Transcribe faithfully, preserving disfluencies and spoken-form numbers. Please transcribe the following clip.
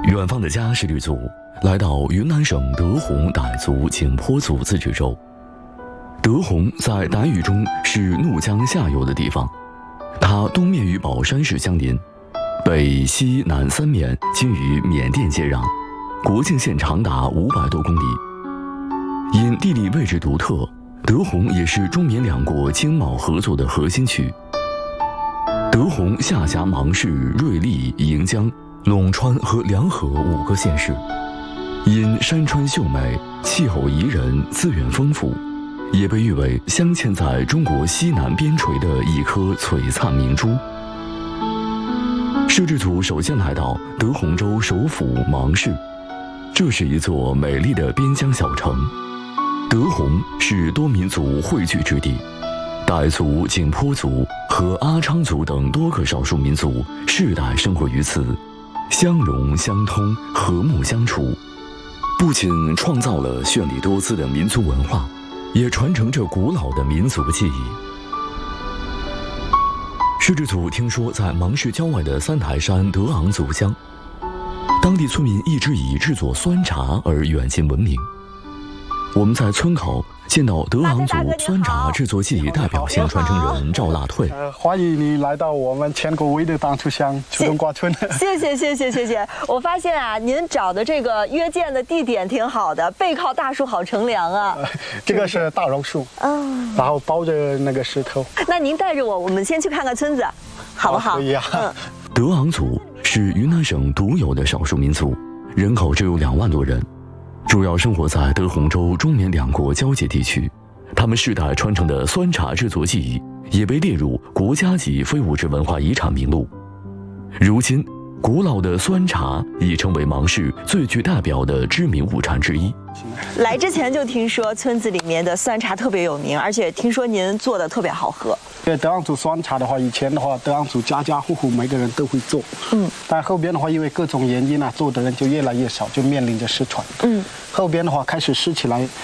远方的家是旅族，来到云南省德宏傣族景颇族自治州。德宏在傣语中是怒江下游的地方，它东面与保山市相邻，北西南三面均与缅甸接壤，国境线长达五百多公里。因地理位置独特，德宏也是中缅两国经贸合作的核心区。德宏下辖芒市、瑞丽、盈江、陇川和凉河五个县市，因山川秀美、气候宜人、资源丰富，也被誉为镶嵌在中国西南边陲的一颗璀璨明珠。摄制组首先来到德宏州首府芒市，这是一座美丽的边疆小城。德宏是多民族汇聚之地，傣族、景颇族和阿昌族等多个少数民族世代生活于此，相融相通，和睦相处。不仅创造了绚丽多姿的民族文化，也传承着古老的民族记忆。摄制组听说，在芒市郊外的三台山德昂族乡，当地村民一直以制作酸茶而远近闻名。我们在村口见到德昂族酸茶制作技艺代表性传承人赵大退。 呃，欢迎你来到我们全国唯一的当初乡楚东瓜村。 谢谢谢谢谢谢。我发现啊，您找的这个约见的地点挺好的，背靠大树好乘凉啊。 呃、这个是大榕树，嗯，然后包着那个石头。 那您带着我，我们先去看看村子，好不好？ 可以啊。嗯。 德昂族是云南省独有的少数民族，人口只有两万多人。主要生活在德宏州中缅两国交界地区，他们世代传承的酸茶制作技艺也被列入国家级非物质文化遗产名录。如今，古老的酸茶已成为芒市最具代表的知名物产之一。 来之前就听说村子里面的酸茶特别有名，而且听说您做的特别好喝。 对，德昂族酸茶的话，以前的话，德昂族家家户户每个人都会做，嗯，但后边的话，因为各种原因啊，做的人就越来越少，就面临着失传。嗯，后边的话开始吃起来